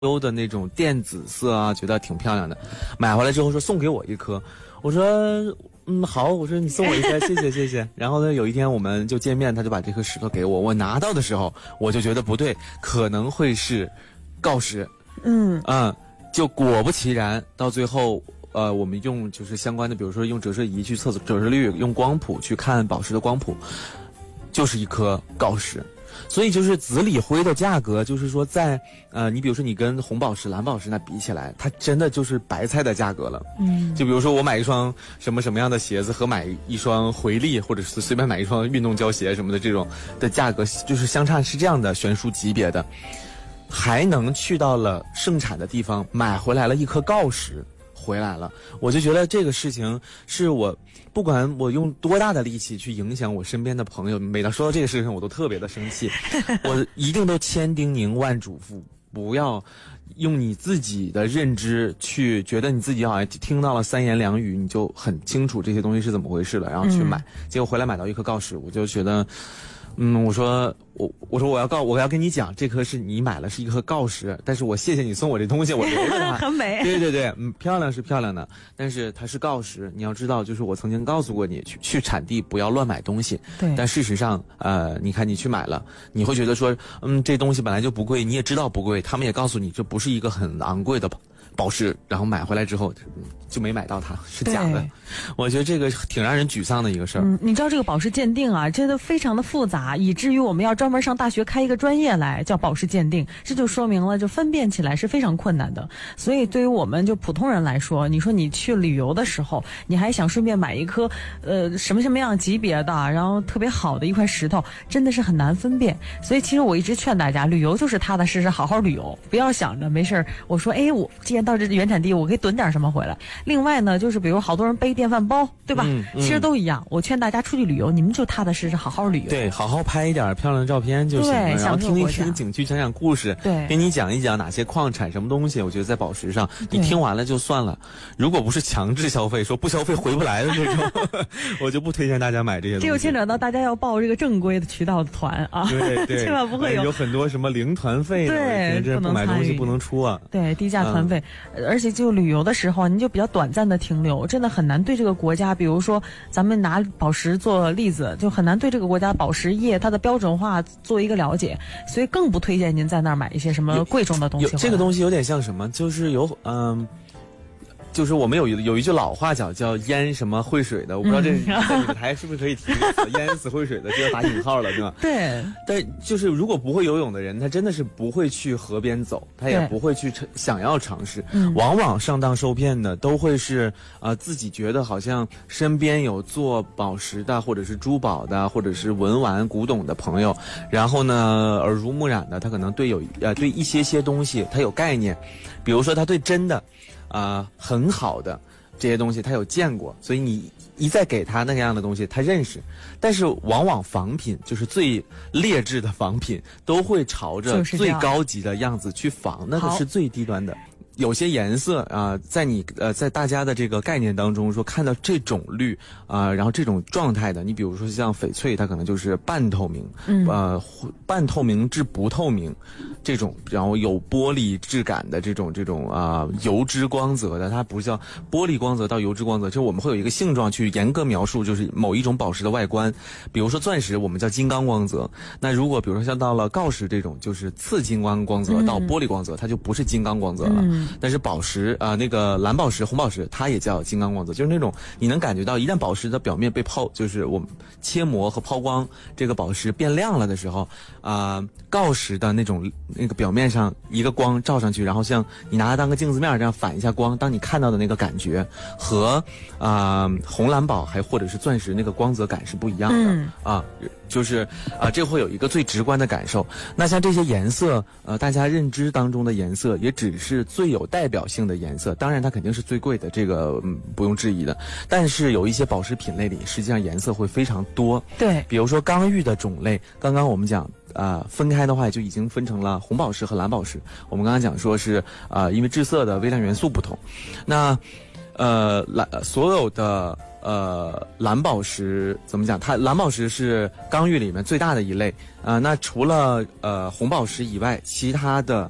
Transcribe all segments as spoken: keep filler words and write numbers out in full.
优的那种靛紫色啊，觉得挺漂亮的，买回来之后说送给我一颗，我说嗯好，我说你送我一颗，谢谢谢谢。然后呢，有一天我们就见面，他就把这颗石头给我，我拿到的时候我就觉得不对，可能会是锆石， 嗯嗯，就果不其然，到最后。呃，我们用就是相关的，比如说用折射仪去测折射率，用光谱去看宝石的光谱，就是一颗锆石。所以就是紫锂灰的价格，就是说在呃，你比如说你跟红宝石、蓝宝石那比起来，它真的就是白菜的价格了。 嗯， 就比如说我买一双什么什么样的鞋子和买一双回力，或者是随便买一双运动胶鞋什么的，这种的价格就是相差是这样的悬殊级别的，还能去到了盛产的地方买回来了一颗锆石。回来了，我就觉得这个事情是我不管我用多大的力气去影响我身边的朋友，每当说到这个事情我都特别的生气。我一定都千叮咛万嘱咐，不要用你自己的认知去觉得你自己好像听到了三言两语你就很清楚这些东西是怎么回事了，然后去买，嗯、结果回来买到一颗锆石，我就觉得嗯，我说我我说我要告我要跟你讲，这颗是你买了是一颗锆石，但是我谢谢你送我这东西，我留着它， 很美。 对对对，嗯，漂亮是漂亮的，但是它是锆石，你要知道，就是我曾经告诉过你，去去产地不要乱买东西。 对。 但事实上，呃，你看你去买了，你会觉得说，嗯，这东西本来就不贵，你也知道不贵，他们也告诉你这不是一个很昂贵的宝石，然后买回来之后就没买到它，是假的。我觉得这个挺让人沮丧的一个事儿。 嗯，你知道这个宝石鉴定啊，真的非常的复杂，以至于我们要专门上大学开一个专业来叫宝石鉴定，这就说明了就分辨起来是非常困难的。所以对于我们就普通人来说，你说你去旅游的时候，你还想顺便买一颗呃什么什么样级别的，然后特别好的一块石头，真的是很难分辨。所以其实我一直劝大家，旅游就是踏踏实实好好旅游，不要想着没事我说哎我既然到这原产地，我可以囤点什么回来。另外呢，就是比如好多人背电饭煲，对吧？嗯嗯、其实都一样。我劝大家出去旅游，你们就踏踏实实好好旅游。 对，好好拍一点漂亮的照片就行了，然后听一听景区，讲讲故事， 对， 给你讲一讲哪些矿产什么东西。我觉得在宝石上，你听完了就算了。如果不是强制消费，说不消费回不来的这种，我就不推荐大家买这些东西。 这又牵扯到大家要报这个正规的渠道的团啊， 对对， 千万不会有、 呃、有很多什么零团费的， 对， 这不买东西不能出啊。 对，低价团费、嗯，而且就旅游的时候，您就比较短暂的停留，真的很难对这个国家，比如说咱们拿宝石做例子，就很难对这个国家宝石业它的标准化做一个了解，所以更不推荐您在那儿买一些什么贵重的东西。 这个东西有点像什么，就是有嗯。就是我们有有一句老话讲叫淹什么会水的，我不知道这在你们台是不是可以提淹死会水的，这要打引号了，对吧？ 对。 但就是如果不会游泳的人，他真的是不会去河边走，他也不会去想要尝试。往往上当受骗的都会是呃自己觉得好像身边有做宝石的，或者是珠宝的，或者是文玩古董的朋友，然后呢耳濡目染的，他可能对有呃对一些些东西他有概念，比如说他对真的。啊、呃，很好的这些东西他有见过，所以你一再给他那样的东西他认识，但是往往仿品就是最劣质的仿品都会朝着最高级的样子去仿，那个是最低端的。有些颜色啊、呃，在你呃在大家的这个概念当中说看到这种绿啊、呃，然后这种状态的，你比如说像翡翠，它可能就是半透明，嗯，呃，半透明至不透明这种，然后有玻璃质感的这种这种啊、呃、油脂光泽的，它不是叫玻璃光泽到油脂光泽，就是我们会有一个性状去严格描述，就是某一种宝石的外观。比如说钻石，我们叫金刚光泽。那如果比如说像到了锆石这种，就是次金刚光泽到玻璃光泽，它就不是金刚光泽了。嗯，但是宝石啊、呃，那个蓝宝石、红宝石，它也叫金刚光泽，就是那种你能感觉到，一旦宝石的表面被抛，就是我们切磨和抛光，这个宝石变亮了的时候，啊、呃，锆石的那种那个表面上一个光照上去，然后像你拿它当个镜子面这样反一下光，当你看到的那个感觉和啊、呃、红蓝宝还或者是钻石那个光泽感是不一样的、嗯、啊。就是啊、呃，这会有一个最直观的感受。那像这些颜色，呃，大家认知当中的颜色，也只是最有代表性的颜色。当然，它肯定是最贵的，这个嗯不用质疑的。但是有一些宝石品类里，实际上颜色会非常多。 对， 比如说刚玉的种类，刚刚我们讲。啊、呃，分开的话就已经分成了红宝石和蓝宝石。我们刚刚讲说是啊、呃，因为致色的微量元素不同，那呃蓝所有的呃蓝宝石怎么讲？它蓝宝石是刚玉里面最大的一类啊、呃。那除了呃红宝石以外，其他的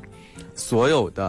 所有的